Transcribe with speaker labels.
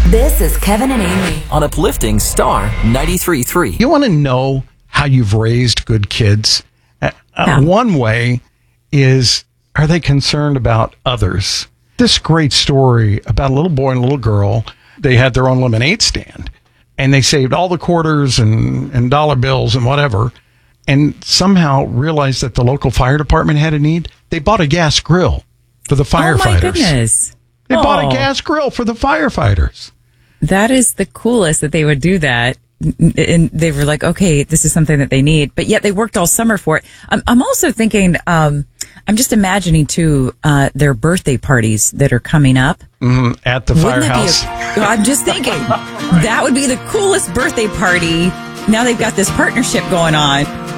Speaker 1: This is Kevin and Amy
Speaker 2: on Uplifting Star 93.3.
Speaker 3: You want to know how you've raised good kids? One way is, are they concerned about others? This great story about a little boy and a little girl. They had their own lemonade stand, and they saved all the quarters and dollar bills and whatever, and somehow realized that the local fire department had a need. They bought a gas grill for the firefighters.
Speaker 4: Oh, my goodness.
Speaker 3: They bought a gas grill for the firefighters.
Speaker 4: That is the coolest that they would do that. And they were like, okay, this is something that they need. But yet they worked all summer for it. I'm also thinking, I'm just imagining, too, their birthday parties that are coming up.
Speaker 3: At the firehouse.
Speaker 4: I'm just thinking, that would be the coolest birthday party. Now they've got this partnership going on.